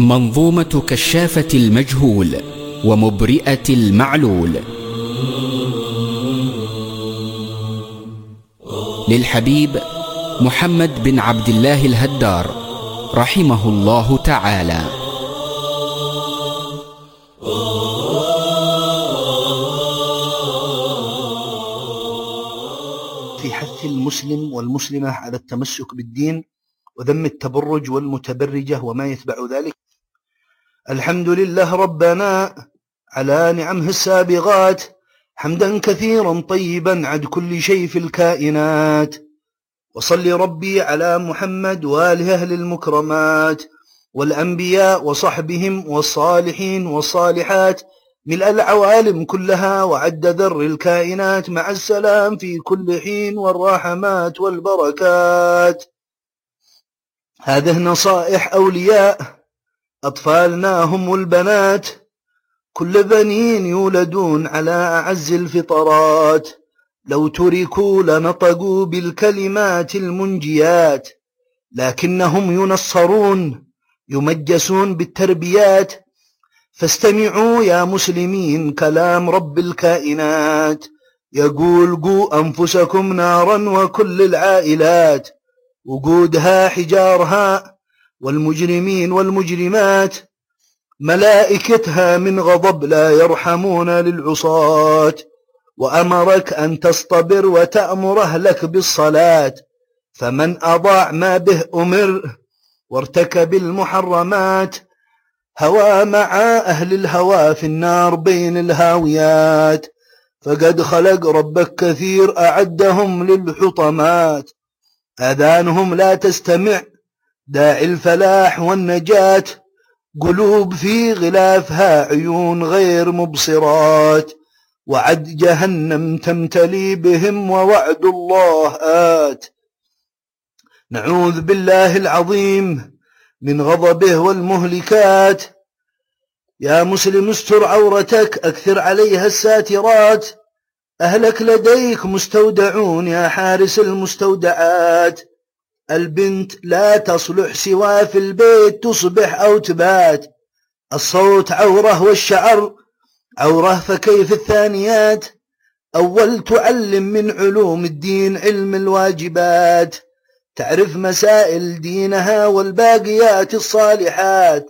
منظومة كشافة المجهول ومبرئة المعلول للحبيب محمد بن عبد الله الهدار رحمه الله تعالى. في حث المسلم والمسلمة على التمسك بالدين وذم التبرج والمتبرجة وما يتبع ذلك. الحمد لله ربنا على نعمه السابغات، حمدا كثيرا طيبا عد كل شيء في الكائنات. وصل ربي على محمد وآله أهل المكرمات والأنبياء وصحبهم والصالحين والصالحات ملء العوالم كلها وعد ذر الكائنات مع السلام في كل حين والرحمات والبركات. هذه نصائح أولياء أطفالنا هم البنات، كل بنين يولدون على أعز الفطرات، لو تركوا لنطقوا بالكلمات المنجيات، لكنهم ينصرون يمجسون بالتربيات. فاستمعوا يا مسلمين كلام رب الكائنات، يقول قوا أنفسكم نارا وكل العائلات، وقودها حجارها والمجرمين والمجرمات، ملائكتها من غضب لا يرحمون للعصاة. وأمرك أن تصطبر وتأمر أهلك بالصلاة، فمن أضاع ما به أمر وارتكب المحرمات هوى مع أهل الهوى في النار بين الهاويات. فقد خلق ربك كثير أعدهم للحطمات، آذانهم لا تستمع داعي الفلاح والنجاة، قلوب في غلافها عيون غير مبصرات، وعد جهنم تمتلي بهم ووعد الله آت. نعوذ بالله العظيم من غضبه والمهلكات. يا مسلم استر عورتك أكثر عليها الساترات، أهلك لديك مستودعون يا حارس المستودعات. البنت لا تصلح سوى في البيت تصبح أو تبات، الصوت عوره والشعر عوره فكيف الثانيات. أول تعلم من علوم الدين علم الواجبات، تعرف مسائل دينها والباقيات الصالحات.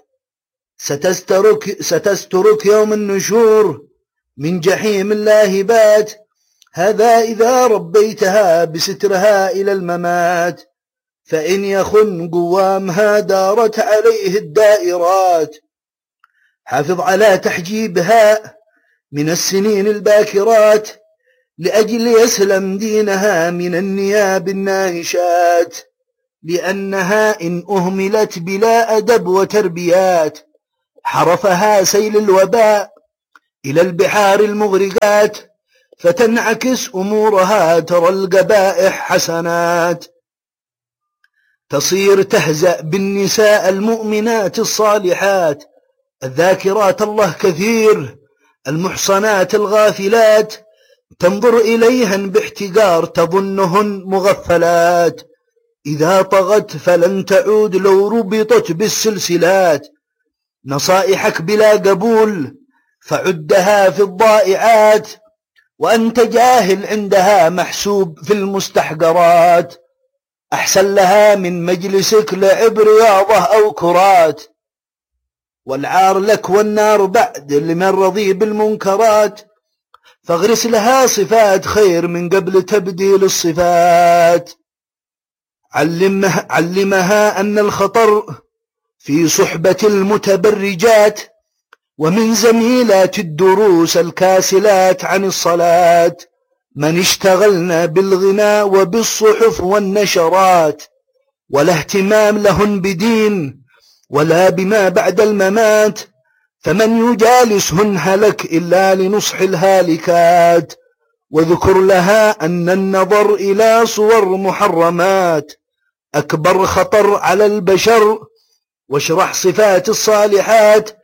ستسترك يوم النشور من جحيم اللاهبات، هذا إذا ربيتها بسترها إلى الممات. فإن يخن قوامها دارت عليه الدائرات، حافظ على تحجيبها من السنين الباكرات، لأجل يسلم دينها من النياب النائشات. لأنها إن أهملت بلا أدب وتربيات حرفها سيل الوباء إلى البحار المغرقات، فتنعكس أمورها ترى القبائح حسنات. تصير تهزأ بالنساء المؤمنات الصالحات الذاكرات الله كثير المحصنات الغافلات، تنظر إليهن باحتقار تظنهن مغفلات. إذا طغت فلن تعود لو ربطت بالسلسلات، نصائحك بلا قبول فعدها في الضائعات، وأنت جاهل عندها محسوب في المستحقرات. أحسن لها من مجلسك لعب رياضة أو كرات، والعار لك والنار بعد لمن رضي بالمنكرات. فاغرس لها صفات خير من قبل تبديل الصفات. علمها أن الخطر في صحبة المتبرجات، ومن زميلات الدروس الكاسلات عن الصلاة، من اشتغلنا بالغناء وبالصحف والنشرات، ولا اهتمام لهن بدين ولا بما بعد الممات. فمن يجالسهن هلك إلا لنصح الهالكات. واذكر لها أن النظر إلى صور محرمات أكبر خطر على البشر، واشرح صفات الصالحات